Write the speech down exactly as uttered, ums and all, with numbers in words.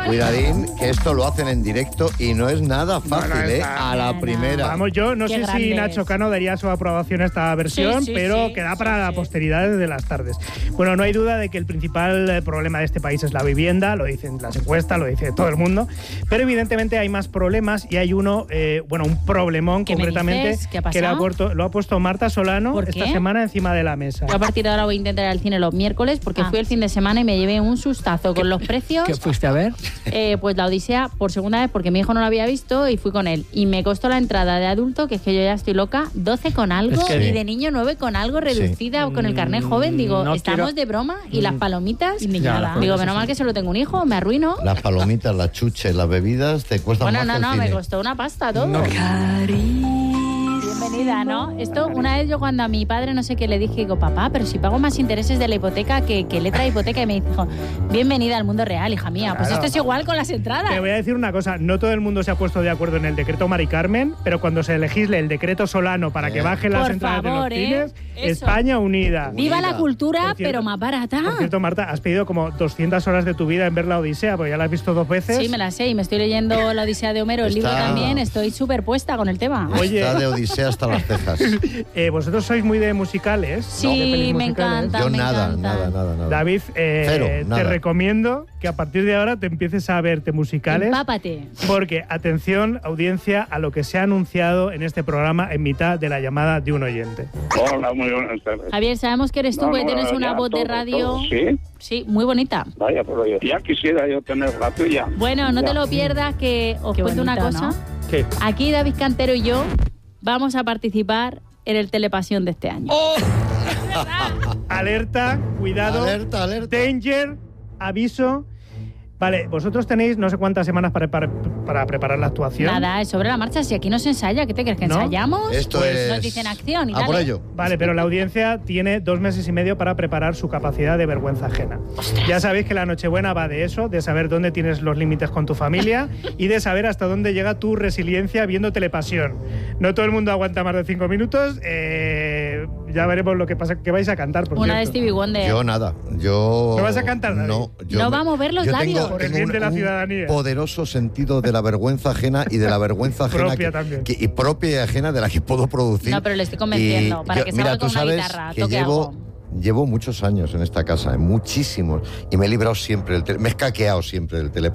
Cuidadín, que esto lo hacen en directo y no es nada fácil, No, no, ¿eh? no, A la no. primera. Vamos, yo no Qué sé si grandes. Nacho Cano daría su aprobación a esta versión, Sí, sí, pero sí, queda sí, para la sí. posteridad de las tardes. Bueno, no hay duda de que el principal eh, problema de este país es la vivienda, lo dicen las encuestas, lo dice todo el mundo, pero evidentemente hay más problemas y hay uno, eh, bueno, un problemón ¿Qué me concretamente dices? ¿Qué ha que le ha pasado? puesto- lo ha puesto Marta Solano ¿Por esta qué? semana encima de la mesa. Yo a partir de ahora voy a intentar ir al cine los miércoles porque Ah. fui el fin de semana y me llevé un sustazo con los precios. ¿Qué fuiste a ver? Eh, pues la Odisea por segunda vez porque mi hijo no lo había visto y fui con él. Y me costó la entrada de adulto, que es que yo ya estoy loca, doce con algo Es que- y de niño nueve con algo reducida o con el carnet Mm, joven. Digo, no ¿estamos quiero- de broma? Y las palomitas. Indignada. Digo, Sí, menos sí. mal que solo tengo un hijo, me arruino. Las palomitas, las chuches, las bebidas te cuestan Bueno, más no, que el no, cine. me costó una pasta todo. No. Bienvenida, ¿no? Esto, una vez yo cuando a mi padre no sé qué le dije, digo, papá, pero si pago más intereses de la hipoteca que, que letra de hipoteca, y me dijo, bienvenida al mundo real, hija mía. Pues Claro. esto es igual con las entradas. Te voy a decir una cosa, no todo el mundo se ha puesto de acuerdo en el decreto Mari Carmen, pero cuando se legisle el decreto Solano para que Eh. bajen las Por entradas favor, de los ¿eh? cines, Eso. España unida. Viva Unida. la cultura, Por cierto- pero más barata. Por cierto, Marta, has pedido como doscientas horas de tu vida en ver la Odisea, porque ya la has visto dos veces. Sí, me la sé y me estoy leyendo La Odisea de Homero, el libro Está- también, estoy súper puesta con el tema. Oye. Está de Odisea hasta las cejas. Eh, ¿Vosotros sois muy de musicales? Sí, ¿no? De pelis me musicales. encanta. Yo me nada, encanta. nada, nada, nada. David, eh, Cero, te nada. recomiendo que a partir de ahora te empieces a verte musicales. Empápate. Porque, atención, audiencia, a lo que se ha anunciado en este programa en mitad de la llamada de un oyente. Hola, muy buenas tardes. Javier, sabemos que eres tú, No, porque no, tienes una ya, voz de todo, radio. todo, ¿sí? Sí, muy bonita. Vaya, pero yo, ya quisiera yo tener la tuya. Bueno, no Ya. te lo pierdas, que os Qué cuento una bonito, cosa. ¿no? ¿Qué? Aquí David Cantero y yo vamos a participar en el Telepasión de este año. Alerta, cuidado, Alerta, alerta. danger, aviso. Vale, vosotros tenéis no sé cuántas semanas para, para, para preparar la actuación. Nada, es sobre la marcha. Si aquí no se ensaya, ¿qué te crees que ¿No? ensayamos? Esto Pues es... nos dicen acción y A por dale. ello. Vale, pero la audiencia tiene dos meses y medio para preparar su capacidad de vergüenza ajena. Ya sabéis que la Nochebuena va de eso, de saber dónde tienes los límites con tu familia y de saber hasta dónde llega tu resiliencia viendo Telepasión. No todo el mundo aguanta más de cinco minutos. eh, ya veremos lo que pasa, que vais a cantar, por Una de cierto. Stevie Wonder. Yo nada. Yo... ¿No vas a cantar, David? No. Yo No me- va a mover los yo labios. tengo- Por el tengo bien un- de la un ciudadanía. poderoso sentido de la vergüenza ajena y de la vergüenza ajena Propia que- también. que- y propia y ajena de la que puedo producir. No, pero le estoy convenciendo, Y para yo- que mira, salga con tú una sabes guitarra, que toque llevo algo. llevo muchos años en esta casa, eh, muchísimos, y me he librado siempre del tele, me he escaqueado siempre del tele.